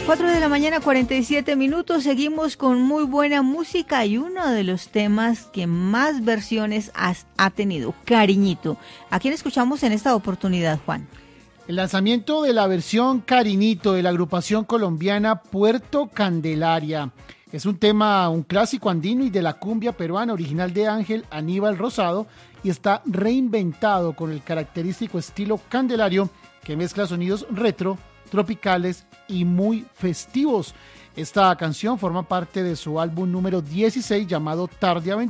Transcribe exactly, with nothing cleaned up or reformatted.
cuatro de la mañana, cuarenta y siete minutos, seguimos con muy buena música y uno de los temas que más versiones has, ha tenido, Cariñito. ¿A quién escuchamos en esta oportunidad, Juan? El lanzamiento de la versión Cariñito de la agrupación colombiana Puerto Candelaria. Es un tema, un clásico andino y de la cumbia peruana, original de Ángel Aníbal Rosado, y está reinventado con el característico estilo candelario que mezcla sonidos retro, tropicales y muy festivos. Esta canción forma parte de su álbum número dieciséis llamado Tarde Aventura.